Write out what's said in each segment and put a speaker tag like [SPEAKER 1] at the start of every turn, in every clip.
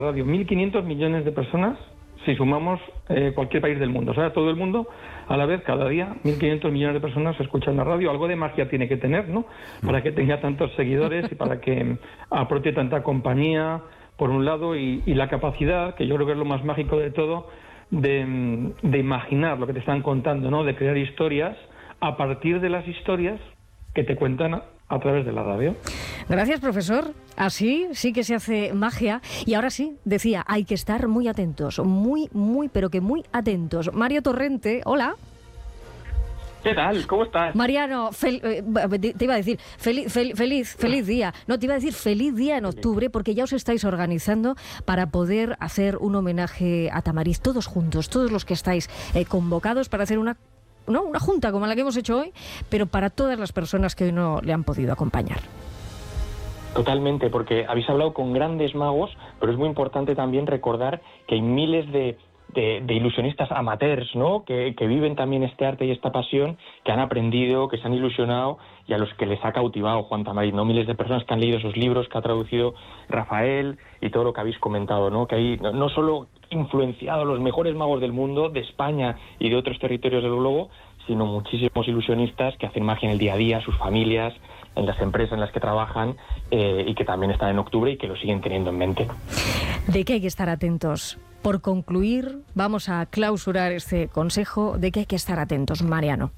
[SPEAKER 1] radio. 1.500 millones de personas si sumamos cualquier país del mundo. O sea, todo el mundo a la vez, cada día, 1.500 millones de personas escuchan la radio. Algo de magia tiene que tener, ¿no? Para que tenga tantos seguidores y para que aporte tanta compañía, por un lado, y la capacidad, que yo creo que es lo más mágico de todo, de imaginar lo que te están contando, ¿no? De crear historias a partir de las historias que te cuentan a través de la radio.
[SPEAKER 2] Gracias, profesor. Así sí que se hace magia. Y ahora sí, decía, hay que estar muy atentos, muy, pero que muy atentos. Mario Torrente, hola.
[SPEAKER 3] ¿Qué tal? ¿Cómo estás?
[SPEAKER 2] Mariano, te iba a decir, feliz día. No, te iba a decir feliz día en octubre, porque ya os estáis organizando para poder hacer un homenaje a Tamariz, todos juntos, todos los que estáis convocados para hacer una junta como la que hemos hecho hoy, pero para todas las personas que hoy no le han podido acompañar.
[SPEAKER 3] Totalmente, porque habéis hablado con grandes magos, pero es muy importante también recordar que hay miles de ilusionistas amateurs, ¿no? Que viven también este arte y esta pasión, que han aprendido, que se han ilusionado y a los que les ha cautivado Juan Tamariz, ¿no? Miles de personas que han leído esos libros que ha traducido Rafael y todo lo que habéis comentado, ¿no? Que hay no solo influenciado a los mejores magos del mundo, de España y de otros territorios del globo, sino muchísimos ilusionistas que hacen magia en el día a día, sus familias, en las empresas en las que trabajan y que también están en octubre y que lo siguen teniendo en mente.
[SPEAKER 2] ¿De qué hay que estar atentos? Por concluir, vamos a clausurar este consejo. ¿De qué hay que estar atentos, Mariano?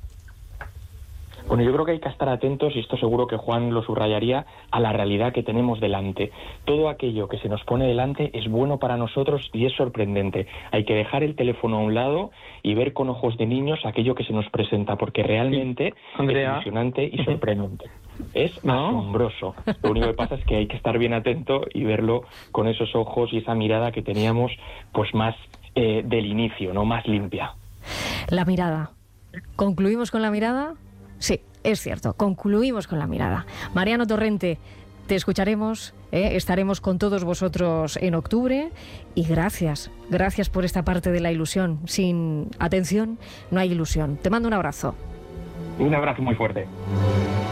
[SPEAKER 3] Bueno, yo creo que hay que estar atentos, y esto seguro que Juan lo subrayaría, a la realidad que tenemos delante. Todo aquello que se nos pone delante es bueno para nosotros y es sorprendente. Hay que dejar el teléfono a un lado y ver con ojos de niños aquello que se nos presenta, porque realmente es ilusionante y sorprendente. Es asombroso. Lo único que pasa es que hay que estar bien atento y verlo con esos ojos y esa mirada que teníamos pues más del inicio, ¿no? Más limpia.
[SPEAKER 2] La mirada. ¿Concluimos con la mirada? Sí, es cierto, concluimos con la mirada. Mariano Torrente, te escucharemos, estaremos con todos vosotros en octubre y gracias por esta parte de la ilusión. Sin atención no hay ilusión. Te mando un abrazo.
[SPEAKER 3] Un abrazo muy fuerte.